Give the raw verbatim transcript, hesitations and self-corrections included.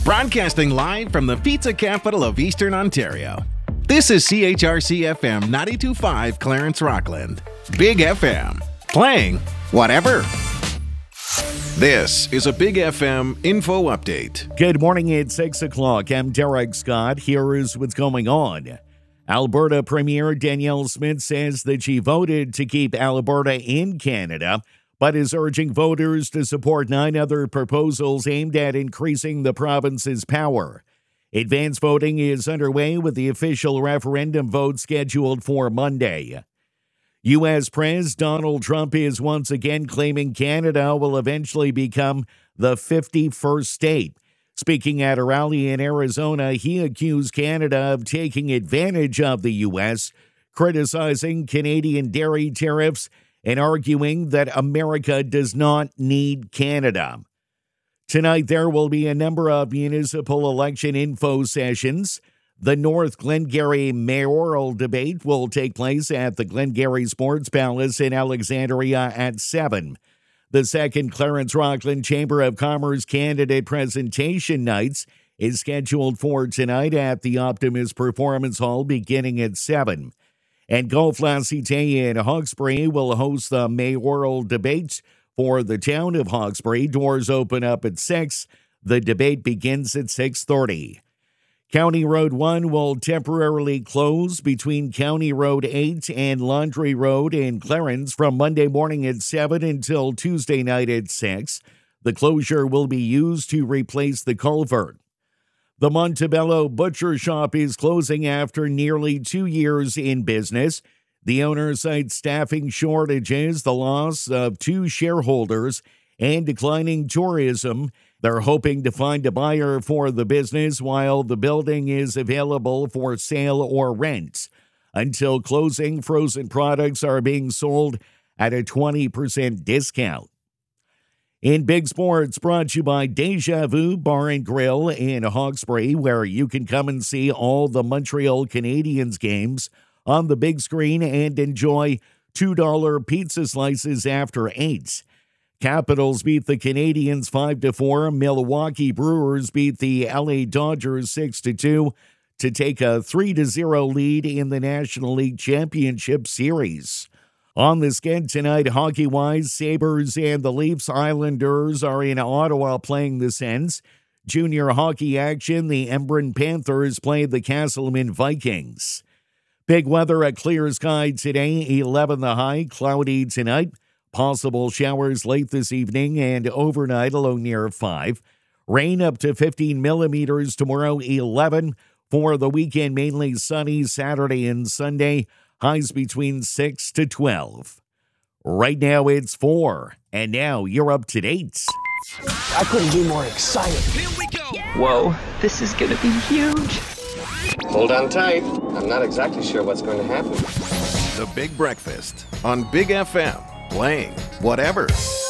Broadcasting live from the pizza capital of Eastern Ontario. This is C H R C F M ninety-two point five Clarence Rockland. Big F M. Playing whatever. This is a Big F M info update. Good morning at six o'clock. I'm Derek Scott. Here is what's going on. Alberta Premier Danielle Smith says that she voted to keep Alberta in Canada, but is urging voters to support nine other proposals aimed at increasing the province's power. Advance voting is underway with the official referendum vote scheduled for Monday. U S President Donald Trump is once again claiming Canada will eventually become the fifty-first state. Speaking at a rally in Arizona, he accused Canada of taking advantage of the U S, criticizing Canadian dairy tariffs and arguing that America does not need Canada. Tonight, there will be a number of municipal election info sessions. The North Glengarry mayoral debate will take place at the Glengarry Sports Palace in Alexandria at seven. The second Clarence Rockland Chamber of Commerce candidate presentation nights is scheduled for tonight at the Optimus Performance Hall beginning at seven. And Golf La Cité in Hawkesbury will host the mayoral debate for the town of Hawkesbury. Doors open up at six. The debate begins at six thirty. County Road one will temporarily close between County Road eight and Laundry Road in Clarence from Monday morning at seven until Tuesday night at six. The closure will be used to replace the culvert. The Montebello Butcher Shop is closing after nearly two years in business. The owner cites staffing shortages, the loss of two shareholders, and declining tourism. They're hoping to find a buyer for the business while the building is available for sale or rent. Until closing, frozen products are being sold at a twenty percent discount. In Big Sports, brought to you by Deja Vu Bar and Grill in Hawkesbury, where you can come and see all the Montreal Canadiens games on the big screen and enjoy two dollar pizza slices after eight. Capitals beat the Canadiens five to four. Milwaukee Brewers beat the L A Dodgers six to two to take a three to zero lead in the National League Championship Series. On the skid tonight, hockey-wise, Sabres and the Leafs Islanders are in Ottawa playing the Sens. Junior hockey action, the Embrun Panthers play the Castleman Vikings. Big weather, a clear sky today, eleven the high, cloudy tonight. Possible showers late this evening and overnight, a low near five. Rain up to fifteen millimeters tomorrow, eleven. For the weekend, mainly sunny Saturday and Sunday. Highs between six to twelve. Right now it's four, and now you're up to date. I couldn't be more excited. Here we go. Whoa, this is gonna be huge. Hold on tight. I'm not exactly sure what's going to happen. The Big Breakfast on Big F M. Playing whatever.